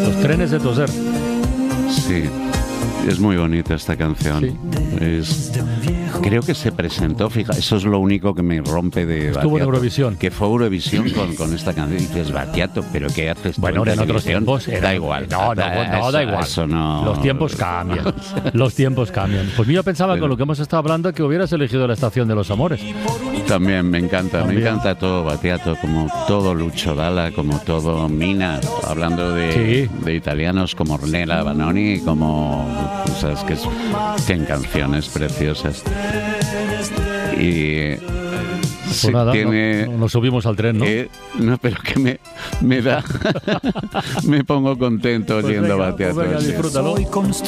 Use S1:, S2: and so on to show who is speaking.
S1: Los trenes de Toser.
S2: Sí, es muy bonita esta canción. Sí. Creo que se presentó, fija, eso es lo único que me rompe de
S1: Estuvo
S2: Battiato,
S1: en Eurovisión.
S2: Que fue Eurovisión con esta canción. Y dices, Battiato, ¿pero qué haces?
S1: Bueno, en otros tiempos
S2: da igual.
S1: No, da igual.
S2: Eso no...
S1: Los tiempos cambian. Los tiempos cambian. Pues yo pensaba, con lo que hemos estado hablando, que hubieras elegido La Estación de los Amores.
S2: También me encanta todo Battiato, como todo Lucio Dalla, como todo Mina, hablando de italianos como Ornella Vanoni, como, sabes, que tienen canciones preciosas. Y
S1: pues nada, nos subimos al tren, ¿no?
S2: No, pero que me da me pongo contento oyendo Battiato.
S1: Pues venga, disfrútalo.